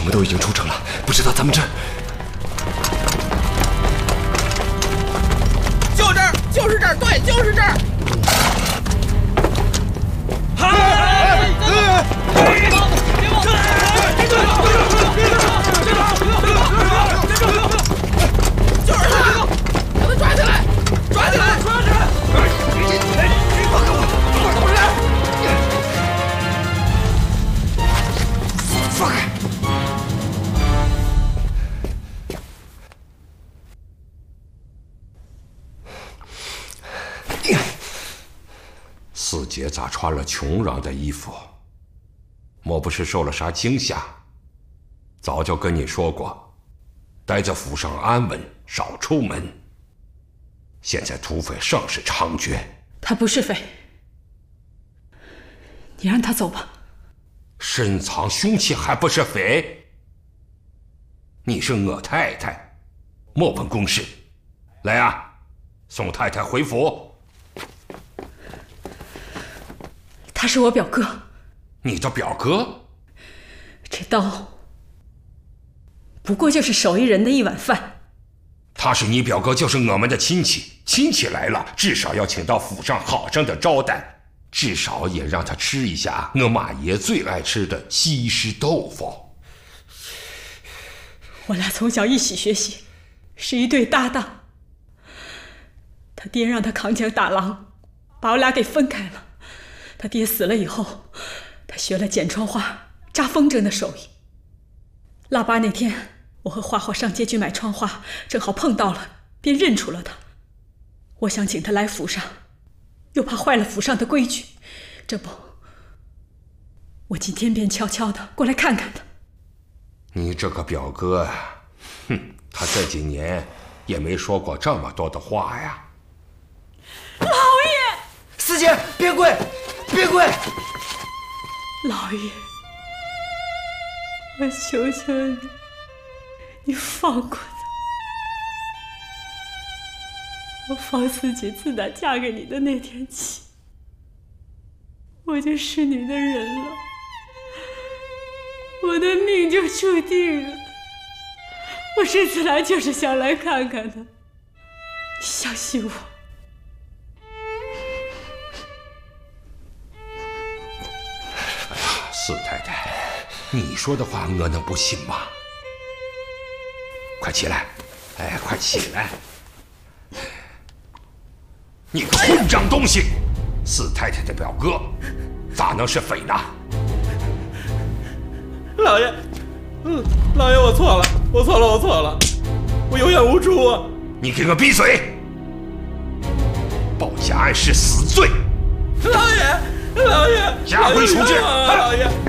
们都已经出城了，不知道咱们这…… 就这儿，就是这儿，对，就是这儿。就是他，把他抓起来，抓起来，抓起来！ 放开！ 四姐咋穿了穷人的衣服？莫不是受了啥惊吓？早就跟你说过，待在府上安稳，少出门。现在土匪甚是猖獗。 他不是匪，你让他走吧。 深藏凶器还不是匪？你是我太太，莫问公事。来啊，送太太回府。 他是我表哥。 你的表哥？ 这刀不过就是手艺人的一碗饭。 他是你表哥，就是我们的亲戚。亲戚来了，至少要请到府上好生的招待，至少也让他吃一下我马爷最爱吃的西施豆腐。 我俩从小一起学习，是一对搭档。他爹让他扛枪打狼，把我俩给分开了。他爹死了以后，他学了剪窗花、扎风筝的手艺。腊八那天，我和花花上街去买窗花，正好碰到了，便认出了他。我想请他来府上，又怕坏了府上的规矩，这不，我今天便悄悄的过来看看他。 你这个表哥啊，他这几年也没说过这么多的话呀。 老爷， 四姐，别跪，别跪！ 老爷，我求求你，你放过他。我方四姐自打嫁给你的那天起，我就是你的人了，我的命就注定了。我这次来就是想来看看他，你相信我。 哎呀，四太太，你说的话我能不信吗？快起来，哎，快起来！你个混账东西！四太太的表哥咋能是匪呢？ 老爷，老爷，我错了，我错了，我错了，我有眼无珠啊！ 你给我闭嘴！报假案是死罪！ 老爷，老爷， 押回出去！ 老爷。